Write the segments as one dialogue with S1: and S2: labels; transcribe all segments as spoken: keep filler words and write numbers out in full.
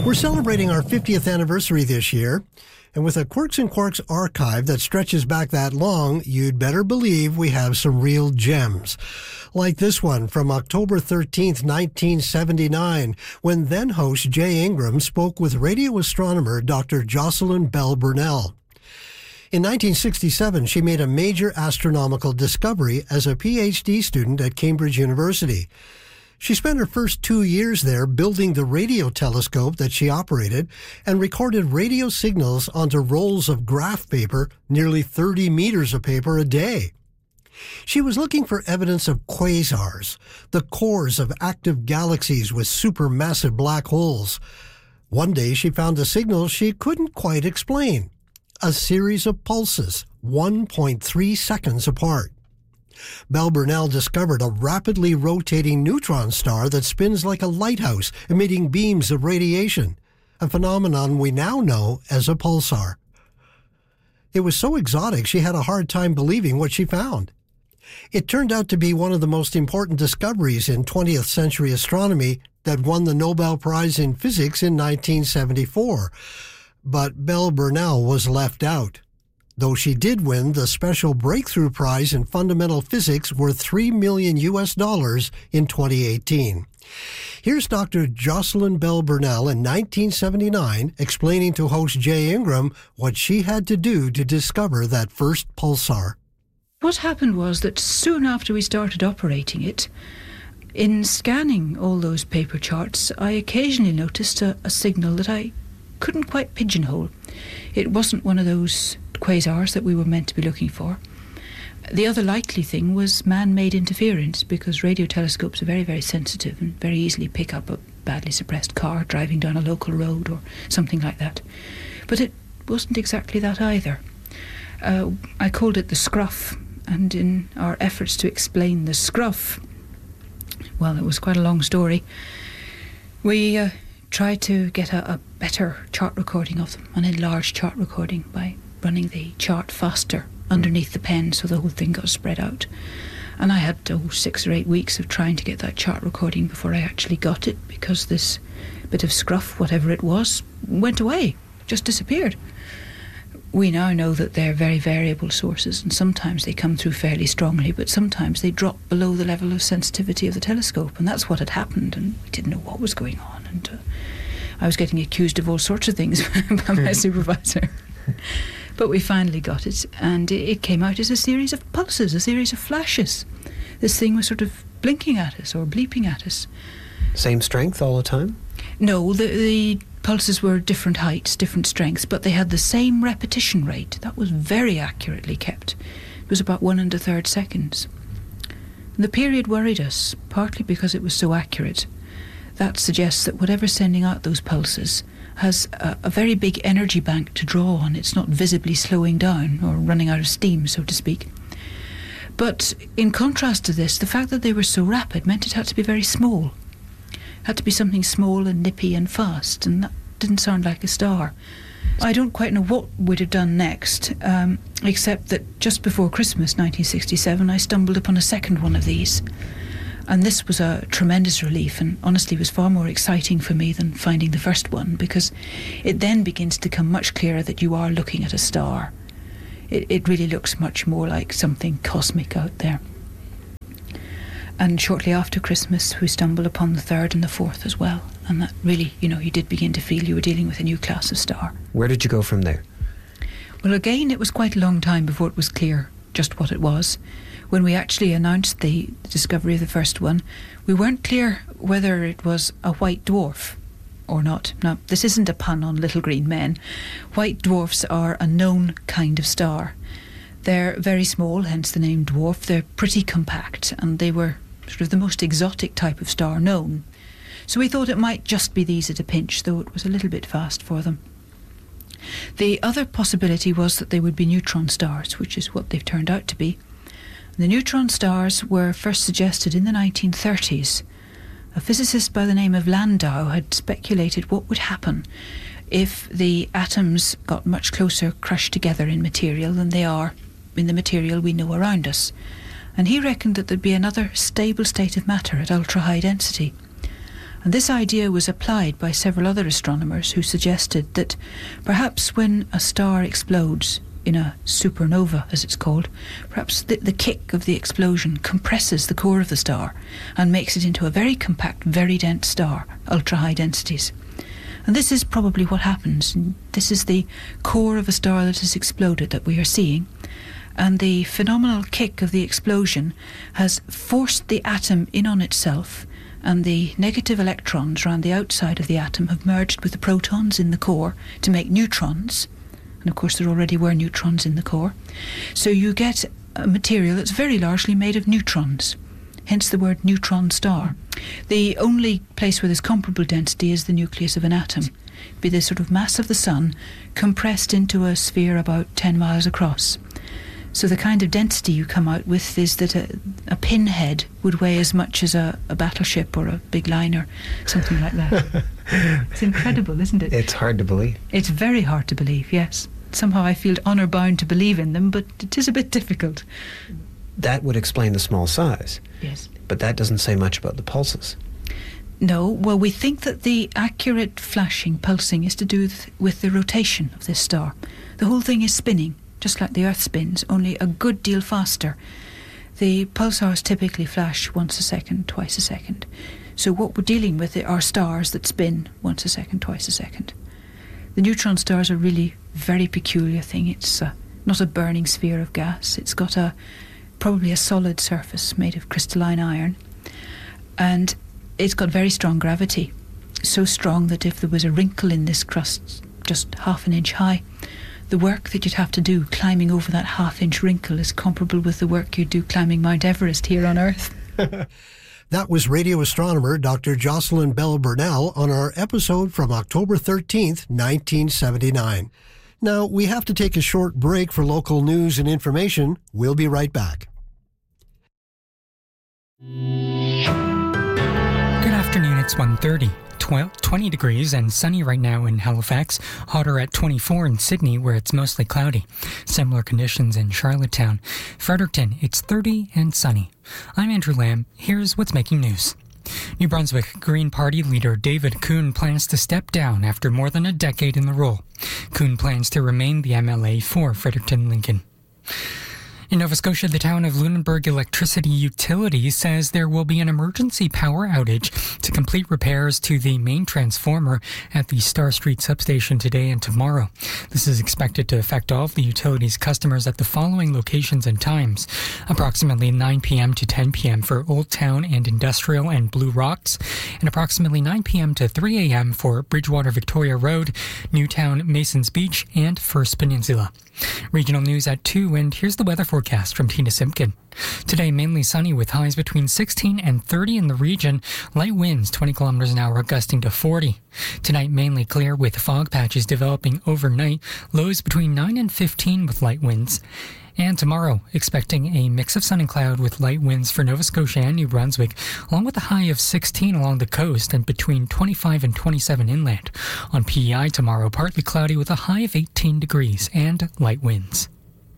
S1: We're celebrating our fiftieth anniversary this year, and with a Quirks and Quarks archive that stretches back that long, you'd better believe we have some real gems. Like this one from October thirteenth, nineteen seventy-nine, when then-host Jay Ingram spoke with radio astronomer Doctor Jocelyn Bell Burnell. In nineteen sixty-seven, she made a major astronomical discovery as a P H D student at Cambridge University. She spent her first two years there building the radio telescope that she operated and recorded radio signals onto rolls of graph paper, nearly thirty meters of paper a day. She was looking for evidence of quasars, the cores of active galaxies with supermassive black holes. One day she found a signal she couldn't quite explain, a series of pulses, one point three seconds apart. Bell Burnell discovered a rapidly rotating neutron star that spins like a lighthouse, emitting beams of radiation, a phenomenon we now know as a pulsar. It was so exotic she had a hard time believing what she found. It turned out to be one of the most important discoveries in twentieth century astronomy that won the Nobel Prize in Physics in nineteen seventy-four. But Bell Burnell was left out, though she did win the Special Breakthrough Prize in Fundamental Physics worth three million U S dollars in twenty eighteen. Here's Doctor Jocelyn Bell Burnell in nineteen seventy-nine explaining to host Jay Ingram what she had to do to discover that first pulsar.
S2: What happened was that soon after we started operating it, in scanning all those paper charts, I occasionally noticed a, a signal that I couldn't quite pigeonhole. It wasn't one of those quasars that we were meant to be looking for. The other likely thing was man-made interference, because radio telescopes are very, very sensitive and very easily pick up a badly suppressed car driving down a local road or something like that. But it wasn't exactly that either. Uh, I called it the scruff, and in our efforts to explain the scruff, well, it was quite a long story, we uh, tried to get a, a better chart recording of them, an enlarged chart recording, by running the chart faster underneath the pen so the whole thing got spread out. And I had oh, six or eight weeks of trying to get that chart recording before I actually got it, because this bit of scruff, whatever it was, went away, just disappeared. We now know that they're very variable sources, and sometimes they come through fairly strongly, but sometimes they drop below the level of sensitivity of the telescope, and that's what had happened, and we didn't know what was going on, and uh, I was getting accused of all sorts of things by my supervisor. But we finally got it, and it came out as a series of pulses, a series of flashes. This thing was sort of blinking at us or bleeping at us.
S3: Same strength all the time?
S2: No, the, the pulses were different heights, different strengths, but they had the same repetition rate. That was very accurately kept. It was about one and a third seconds. And the period worried us, partly because it was so accurate. That suggests that whatever's sending out those pulses has a, a very big energy bank to draw on. It's not visibly slowing down or running out of steam, so to speak. But in contrast to this, the fact that they were so rapid meant it had to be very small. It had to be something small and nippy and fast, and that didn't sound like a star. I don't quite know what we'd have done next, um, except that just before Christmas nineteen sixty-seven I stumbled upon a second one of these. And this was a tremendous relief, and honestly was far more exciting for me than finding the first one, because it then begins to become much clearer that you are looking at a star. It, it really looks much more like something cosmic out there. And shortly after Christmas we stumbled upon the third and the fourth as well, and that really, you know, you did begin to feel you were dealing with a new class of star.
S3: Where did you go from there?
S2: Well, again, it was quite a long time before it was clear just what it was. When we actually announced the discovery of the first one, we weren't clear whether it was a white dwarf or not. Now, this isn't a pun on little green men. White dwarfs are a known kind of star. They're very small, hence the name dwarf. They're pretty compact, and they were sort of the most exotic type of star known. So we thought it might just be these at a pinch, though it was a little bit fast for them. The other possibility was that they would be neutron stars, which is what they've turned out to be. The neutron stars were first suggested in the nineteen thirties. A physicist by the name of Landau had speculated what would happen if the atoms got much closer crushed together in material than they are in the material we know around us. And he reckoned that there'd be another stable state of matter at ultra-high density. And this idea was applied by several other astronomers who suggested that perhaps when a star explodes in a supernova, as it's called, perhaps the, the kick of the explosion compresses the core of the star and makes it into a very compact, very dense star, ultra-high densities. And this is probably what happens. This is the core of a star that has exploded that we are seeing. And the phenomenal kick of the explosion has forced the atom in on itself, and the negative electrons around the outside of the atom have merged with the protons in the core to make neutrons. And of course there already were neutrons in the core. So you get a material that's very largely made of neutrons, hence the word neutron star. The only place where there's comparable density is the nucleus of an atom. It'd be the sort of mass of the sun compressed into a sphere about ten miles across. So the kind of density you come out with is that a, a pinhead would weigh as much as a, a battleship or a big liner, something like that. It's incredible, isn't it?
S3: It's hard to believe.
S2: It's very hard to believe, yes. Somehow I feel honour bound to believe in them, but it is a bit difficult.
S3: That would explain the small size.
S2: Yes.
S3: But that doesn't say much about the pulses.
S2: No, well, we think that the accurate flashing, pulsing, is to do with, with the rotation of this star. The whole thing is spinning, just like the Earth spins, only a good deal faster. The pulsars typically flash once a second, twice a second. So what we're dealing with are stars that spin once a second, twice a second. The neutron stars are really a very peculiar thing. It's uh, not a burning sphere of gas. It's got a probably a solid surface made of crystalline iron. And it's got very strong gravity. So strong that if there was a wrinkle in this crust just half an inch high, the work that you'd have to do climbing over that half-inch wrinkle is comparable with the work you'd do climbing Mount Everest here on Earth.
S1: That was radio astronomer Doctor Jocelyn Bell Burnell on our episode from October thirteenth, nineteen seventy-nine. Now, we have to take a short break for local news and information. We'll be right back.
S4: Good afternoon, it's one thirty. twenty degrees and sunny right now in Halifax, hotter at twenty-four in Sydney where it's mostly cloudy. Similar conditions in Charlottetown. Fredericton, it's thirty and sunny. I'm Andrew Lamb. Here's what's making news. New Brunswick Green Party leader David Kuhn plans to step down after more than a decade in the role. Kuhn plans to remain the M L A for Fredericton-Lincoln. In Nova Scotia, the town of Lunenburg Electricity Utilities says there will be an emergency power outage to complete repairs to the main transformer at the Star Street substation today and tomorrow. This is expected to affect all of the utilities customers at the following locations and times. Approximately nine p.m. to ten p.m. for Old Town and Industrial and Blue Rocks, and approximately nine p.m. to three a.m. for Bridgewater Victoria Road, Newtown Masons Beach, and First Peninsula. Regional news at two, and here's the weather forecast from Tina Simpkin. Today, mainly sunny with highs between sixteen and thirty in the region. Light winds twenty kilometers an hour gusting to forty. Tonight, mainly clear with fog patches developing overnight. Lows between nine and fifteen with light winds. And tomorrow, expecting a mix of sun and cloud with light winds for Nova Scotia and New Brunswick, along with a high of sixteen along the coast and between twenty-five and twenty-seven inland. On P E I tomorrow, partly cloudy with a high of eighteen degrees and light winds.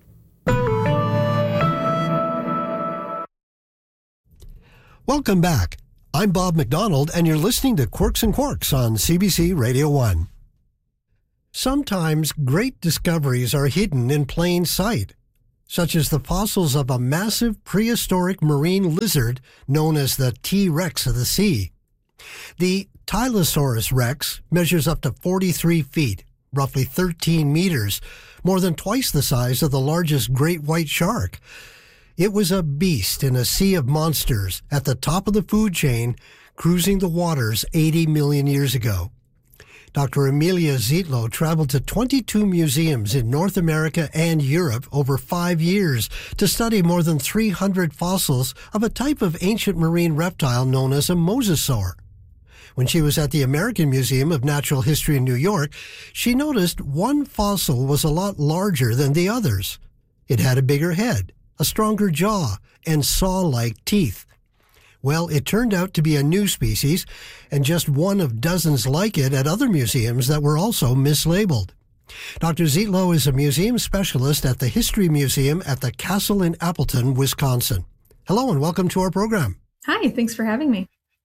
S1: Welcome back. I'm Bob McDonald, and you're listening to Quirks and Quarks on C B C Radio one. Sometimes great discoveries are hidden in plain sight, such as the fossils of a massive prehistoric marine lizard known as the T-Rex of the sea. The Tylosaurus rex measures up to forty-three feet, roughly thirteen meters, more than twice the size of the largest great white shark. It was a beast in a sea of monsters at the top of the food chain, cruising the waters eighty million years ago. Doctor Emilia Zietlow traveled to twenty-two museums in North America and Europe over five years to study more than three hundred fossils of a type of ancient marine reptile known as a mosasaur. When she was at the American Museum of Natural History in New York, she noticed one fossil was a lot larger than the others. It had a bigger head, a stronger jaw, and saw-like teeth. Well, it turned out to be a new species, and just one of dozens like it at other museums that were also mislabeled. Doctor Zietlow is a museum specialist at the History Museum at the Castle in Appleton, Wisconsin. Hello, and welcome to our program.
S5: Hi, thanks for having me.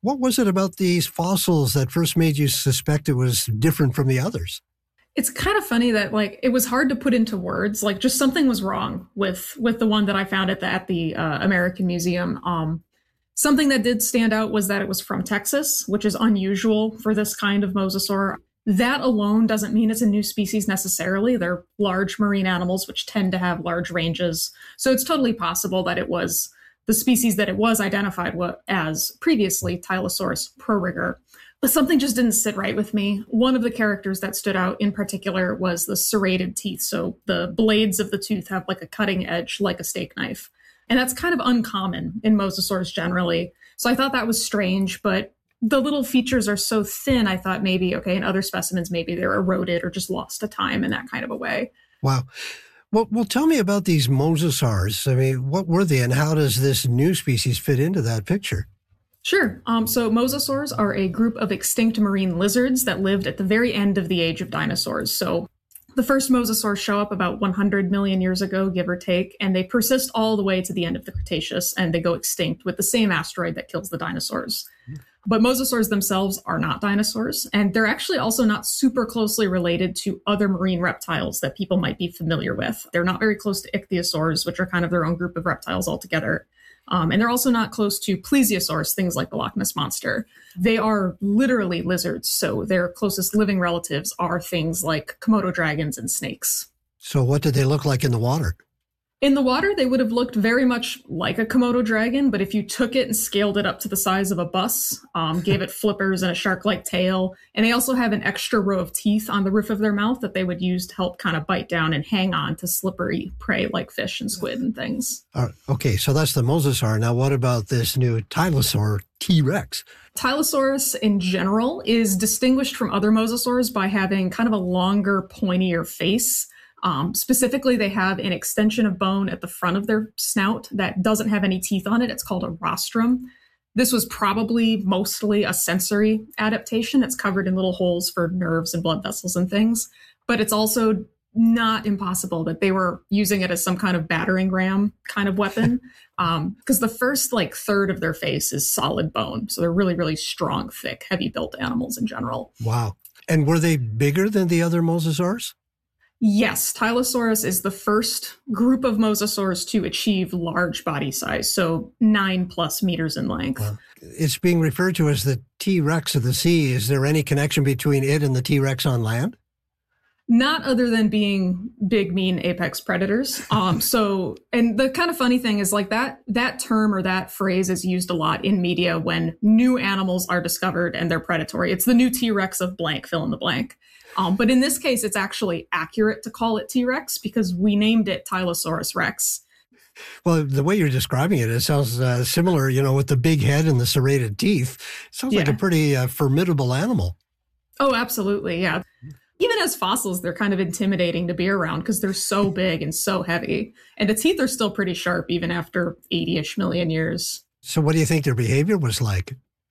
S1: What was it about these fossils that first made you suspect it was different from the others?
S5: It's kind of funny that like it was hard to put into words. Like just something was wrong with with the one that I found at the at the uh, American Museum. Um, something that did stand out was that it was from Texas, which is unusual for this kind of mosasaur. That alone doesn't mean it's a new species necessarily. They're large marine animals, which tend to have large ranges. So it's totally possible that it was the species that it was identified as previously, Tylosaurus prorigor. But something just didn't sit right with me. One of the characters that stood out in particular was the serrated teeth. So the blades of the tooth have like a cutting edge, like a steak knife. And that's kind of uncommon in mosasaurs generally. So I thought that was strange, but the little features are so thin, I thought maybe, okay, in other specimens, maybe they're eroded or just lost to time in that kind of a way.
S1: Wow. Well, well, tell me about these mosasaurs. I mean, what were they and how does this new species fit into that picture?
S5: Sure. Um, so mosasaurs are a group of extinct marine lizards that lived at the very end of the age of dinosaurs. So the first mosasaurs show up about one hundred million years ago, give or take, and they persist all the way to the end of the Cretaceous, and they go extinct with the same asteroid that kills the dinosaurs. Mm. But mosasaurs themselves are not dinosaurs, and they're actually also not super closely related to other marine reptiles that people might be familiar with. They're not very close to ichthyosaurs, which are kind of their own group of reptiles altogether. Um, and they're also not close to plesiosaurs, things like the Loch Ness Monster. They are literally lizards, so their closest living relatives are things like Komodo dragons and snakes.
S1: So what did they look like in the water?
S5: In the water, they would have looked very much like a Komodo dragon, but if you took it and scaled it up to the size of a bus, um, gave it flippers and a shark-like tail, and they also have an extra row of teeth on the roof of their mouth that they would use to help kind of bite down and hang on to slippery prey like fish and squid and things.
S1: Uh, okay, so that's the mosasaur. Now what about this new Tylosaur T-Rex?
S5: Tylosaurus in general is distinguished from other mosasaurs by having kind of a longer, pointier face. Um, specifically, they have an extension of bone at the front of their snout that doesn't have any teeth on it. It's called a rostrum. This was probably mostly a sensory adaptation. It's covered in little holes for nerves and blood vessels and things. But it's also not impossible that they were using it as some kind of battering ram kind of weapon. Um, because the first like third of their face is solid bone. So they're really, really strong, thick, heavy built animals in general.
S1: Wow. And were they bigger than the other mosasaurs?
S5: Yes, Tylosaurus is the first group of mosasaurs to achieve large body size, so nine plus meters in length.
S1: Wow. It's being referred to as the T-Rex of the sea. Is there any connection between it and the T-Rex on land?
S5: Not other than being big, mean apex predators. Um, so, and the kind of funny thing is like that, that term or that phrase is used a lot in media when new animals are discovered and they're predatory. It's the new T-Rex of blank, fill in the blank. Um, but in this case, it's actually accurate to call it T-Rex because we named it Tylosaurus rex.
S1: Well, the way you're describing it, it sounds uh, similar, you know, with the big head and the serrated teeth. It sounds yeah. like a pretty uh, formidable animal.
S5: Oh, absolutely. Yeah. Even as fossils, they're kind of intimidating to be around because they're so big and so heavy. And the teeth are still pretty sharp even after eighty-ish million years.
S1: So what do you think their behavior was like?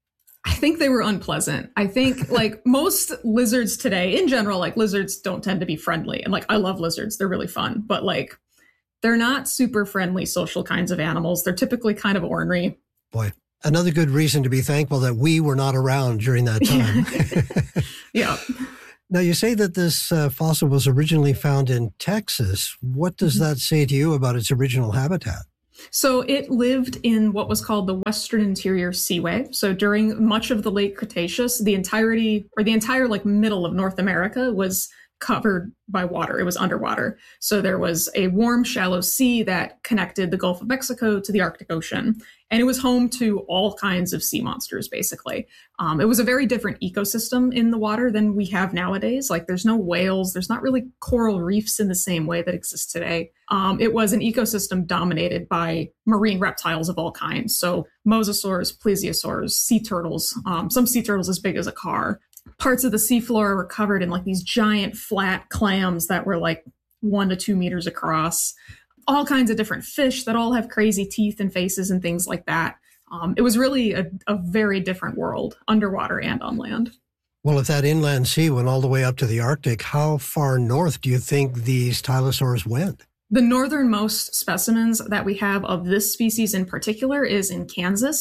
S5: I think they were unpleasant. I think like most lizards today in general, like lizards don't tend to be friendly. And like, I love lizards. They're really fun, but like, they're not super friendly social kinds of animals. They're typically kind of ornery.
S1: Boy, another good reason to be thankful that we were not around during that time.
S5: Yeah.
S1: Now, you say that this uh, fossil was originally found in Texas. What does that say to you about its original habitat?
S5: So it lived in what was called the Western Interior Seaway. So during much of the late Cretaceous, the entirety or the entire like middle of North America was covered by water. It was underwater. So there was a warm, shallow sea that connected the Gulf of Mexico to the Arctic Ocean. And it was home to all kinds of sea monsters, basically. Um, it was a very different ecosystem in the water than we have nowadays. Like there's no whales. There's not really coral reefs in the same way that exist today. Um, it was an ecosystem dominated by marine reptiles of all kinds. So mosasaurs, plesiosaurs, sea turtles, um, some sea turtles as big as a car. Parts of the seafloor were covered in like these giant flat clams that were like one to two meters across. All kinds of different fish that all have crazy teeth and faces and things like that. Um, it was really a, a very different world, underwater and on land.
S1: Well, if that inland sea went all the way up to the Arctic, how far north do you think these Tylosaurs went?
S5: The northernmost specimens that we have of this species in particular is in Kansas.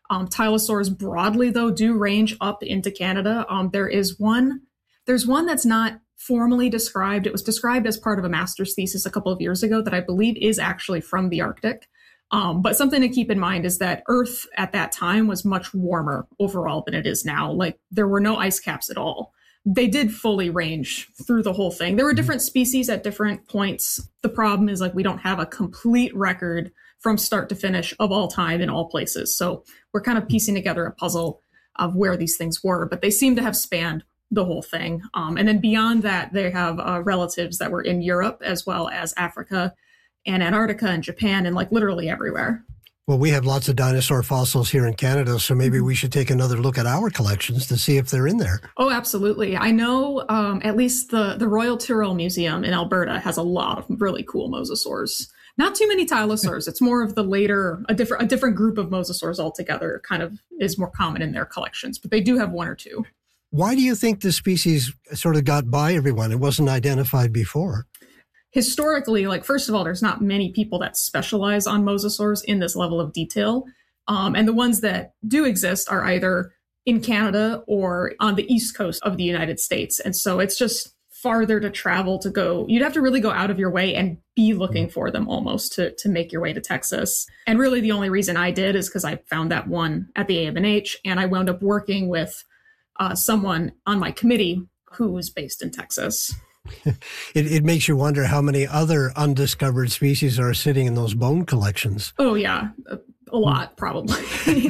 S5: Um, Tylosaurs broadly, though, do range up into Canada. Um, there is one, there's one that's not formally described. It was described as part of a master's thesis a couple of years ago that I believe is actually from the Arctic. Um, but something to keep in mind is that Earth at that time was much warmer overall than it is now. Like, there were no ice caps at all. They did fully range through the whole thing. There were different species at different points. The problem is, like, we don't have a complete record from start to finish of all time in all places. So we're kind of piecing together a puzzle of where these things were, but they seem to have spanned the whole thing. Um, and then beyond that, they have uh, relatives that were in Europe as well as Africa and Antarctica and Japan and like literally everywhere.
S1: Well, we have lots of dinosaur fossils here in Canada, so maybe we should take another look at our collections to see if they're in there.
S5: Oh, absolutely. I know um, at least the, the Royal Tyrrell Museum in Alberta has a lot of really cool mosasaurs. Not too many tylosaurs. It's more of the later, a different a different group of mosasaurs altogether kind of is more common in their collections, but they do have one or two.
S1: Why do you think this species sort of got by everyone? It wasn't identified before.
S5: Historically, like, first of all, there's not many people that specialize on mosasaurs in this level of detail. Um, and the ones that do exist are either in Canada or on the East Coast of the United States. And so it's just farther to travel to go. You'd have to really go out of your way and be looking for them almost to, to make your way to Texas. And really the only reason I did is because I found that one at the A M N H, and I wound up working with uh, someone on my committee who was based in Texas.
S1: It, it makes you wonder how many other undiscovered species are sitting in those bone collections.
S5: Oh, yeah, a, a lot, probably.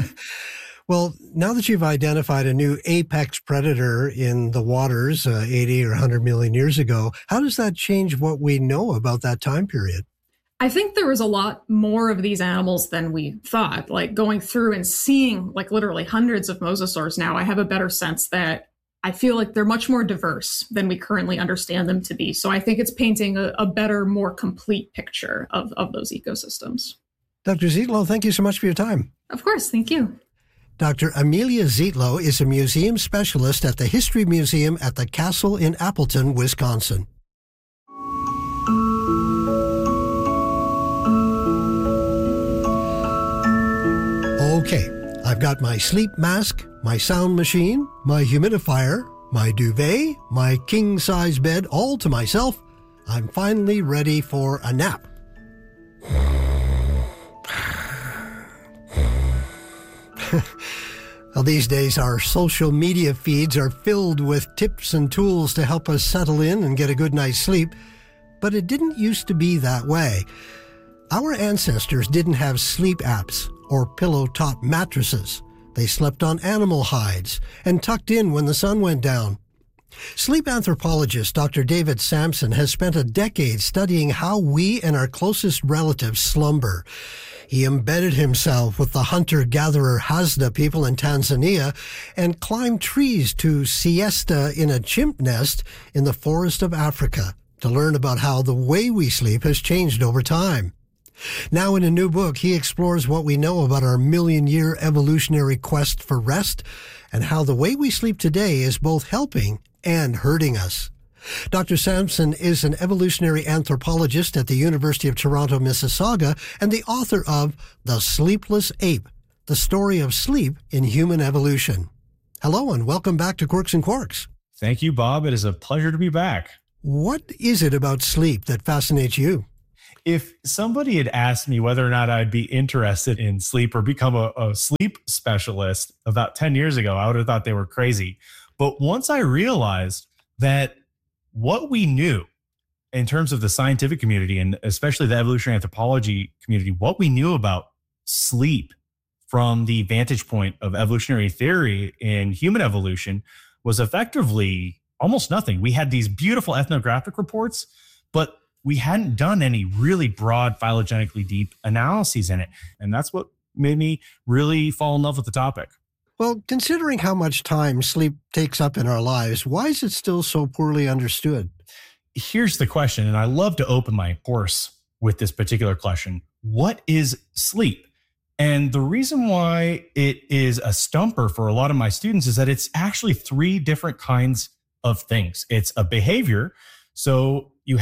S1: Well, now that you've identified a new apex predator in the waters uh, eighty or one hundred million years ago, how does that change what we know about that time period?
S5: I think there was a lot more of these animals than we thought. Like, going through and seeing like literally hundreds of mosasaurs now, I have a better sense that I feel like they're much more diverse than we currently understand them to be. So I think it's painting a, a better, more complete picture of, of those ecosystems.
S1: Doctor Zietlow, thank you so much for your time.
S5: Of course. Thank you.
S1: Doctor Amelia Zietlow is a museum specialist at the History Museum at the Castle in Appleton, Wisconsin. Okay, I've got my sleep mask, my sound machine, my humidifier, my duvet, my king-size bed all to myself. I'm finally ready for a nap. Well, these days our social media feeds are filled with tips and tools to help us settle in and get a good night's sleep, but it didn't used to be that way. Our ancestors didn't have sleep apps or pillow-top mattresses. They slept on animal hides and tucked in when the sun went down. Sleep anthropologist Doctor David Sampson has spent a decade studying how we and our closest relatives slumber. He embedded himself with the hunter-gatherer Hasda people in Tanzania and climbed trees to siesta in a chimp nest in the forest of Africa to learn about how the way we sleep has changed over time. Now, in a new book, he explores what we know about our million-year evolutionary quest for rest and how the way we sleep today is both helping and hurting us. Doctor Sampson is an evolutionary anthropologist at the University of Toronto, Mississauga, and the author of The Sleepless Ape, the story of sleep in human evolution. Hello, and welcome back to Quirks and Quarks.
S6: Thank you, Bob. It is a pleasure to be back.
S1: What is it about sleep that fascinates you?
S6: If somebody had asked me whether or not I'd be interested in sleep or become a, a sleep specialist about ten years ago, I would have thought they were crazy. But once I realized that what we knew in terms of the scientific community, and especially the evolutionary anthropology community, what we knew about sleep from the vantage point of evolutionary theory in human evolution was effectively almost nothing. We had these beautiful ethnographic reports, but we hadn't done any really broad phylogenetically deep analyses in it. And that's what made me really fall in love with the topic.
S1: Well, considering how much time sleep takes up in our lives, why is it still so poorly understood?
S6: Here's the question, and I love to open my course with this particular question. What is sleep? And the reason why it is a stumper for a lot of my students is that it's actually three different kinds of things. It's a behavior. So you have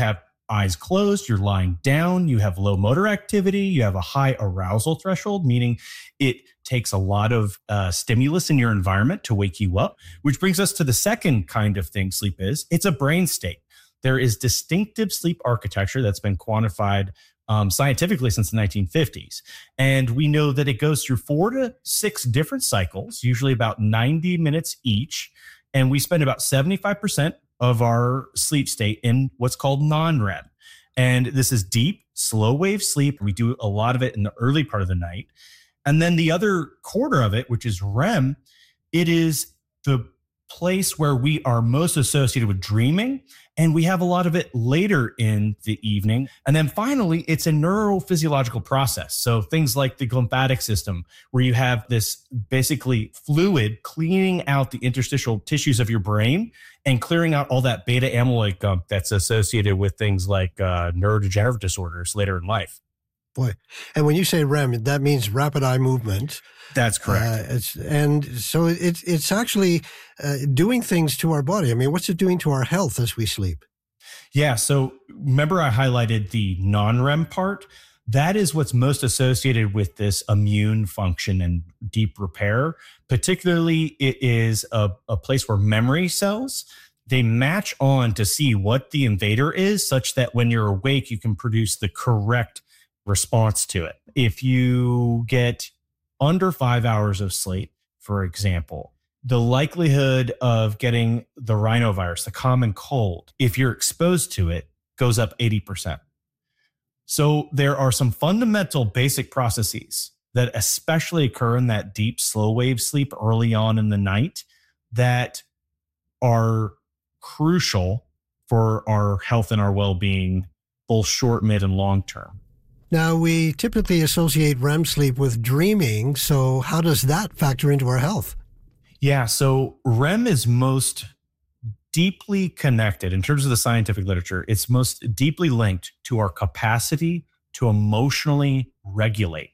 S6: eyes closed, you're lying down, you have low motor activity, you have a high arousal threshold, meaning it takes a lot of uh, stimulus in your environment to wake you up, which brings us to the second kind of thing sleep is. It's a brain state. There is distinctive sleep architecture that's been quantified um, scientifically since the nineteen fifties. And we know that it goes through four to six different cycles, usually about ninety minutes each. And we spend about seventy-five percent of our sleep state in what's called non-R E M. And this is deep, slow wave sleep. We do a lot of it in the early part of the night. And then the other quarter of it, which is R E M, it is the place where we are most associated with dreaming. And we have a lot of it later in the evening. And then finally, it's a neurophysiological process. So things like the glymphatic system, where you have this basically fluid cleaning out the interstitial tissues of your brain and clearing out all that beta amyloid gunk that's associated with things like uh, neurodegenerative disorders later in life.
S1: Boy. And when you say R E M, that means rapid eye movement.
S6: That's correct.
S1: Uh, it's, and so it's it's actually uh, doing things to our body. I mean, what's it doing to our health as we sleep?
S6: Yeah. So remember I highlighted the non-R E M part? That is what's most associated with this immune function and deep repair. Particularly, it is a, a place where memory cells, they match on to see what the invader is, such that when you're awake, you can produce the correct response to it. If you get under five hours of sleep, for example, the likelihood of getting the rhinovirus, the common cold, if you're exposed to it, goes up eighty percent. So there are some fundamental basic processes that especially occur in that deep, slow wave sleep early on in the night that are crucial for our health and our well-being, both short, mid, and long term.
S1: Now, we typically associate R E M sleep with dreaming. So how does that factor into our health?
S6: Yeah, so R E M is most deeply connected in terms of the scientific literature. It's most deeply linked to our capacity to emotionally regulate.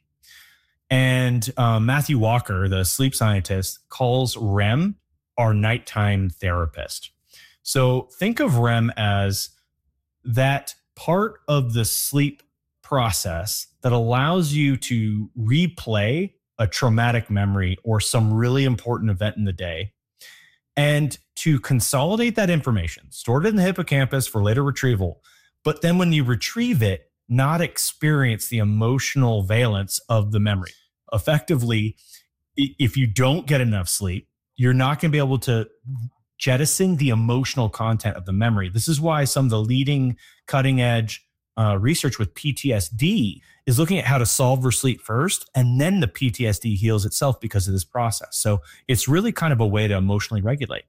S6: And uh, Matthew Walker, the sleep scientist, calls R E M our nighttime therapist. So think of R E M as that part of the sleep process that allows you to replay a traumatic memory or some really important event in the day, and to consolidate that information, store it in the hippocampus for later retrieval. But then when you retrieve it, not experience the emotional valence of the memory. Effectively, if you don't get enough sleep, you're not going to be able to jettison the emotional content of the memory. This is why some of the leading cutting edge uh, research with P T S D is looking at how to solve for sleep first, and then the P T S D heals itself because of this process. So it's really kind of a way to emotionally regulate.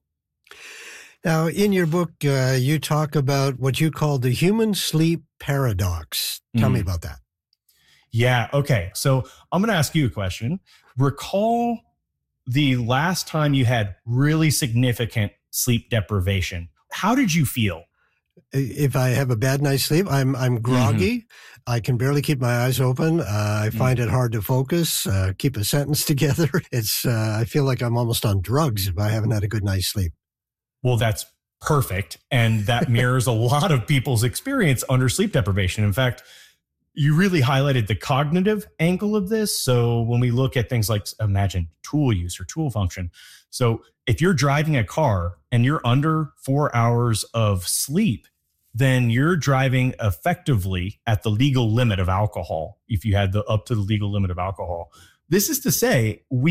S1: Now, in your book, uh, you talk about what you call the human sleep paradox. Tell mm. me about that.
S6: Yeah. Okay. So I'm going to ask you a question. Recall the last time you had really significant sleep deprivation. How did you feel?
S1: If I have a bad night's sleep, I'm I'm groggy. Mm-hmm. I can barely keep my eyes open. Uh, I find mm-hmm. it hard to focus, uh, keep a sentence together. It's uh, I feel like I'm almost on drugs if I haven't had a good night's sleep.
S6: Well, that's perfect. And that mirrors a lot of people's experience under sleep deprivation. In fact, you really highlighted the cognitive angle of this. So when we look at things like, imagine tool use or tool function. So if you're driving a car and you're under four hours of sleep, then you're driving effectively at the legal limit of alcohol. If you had the up to the legal limit of alcohol, this is to say, we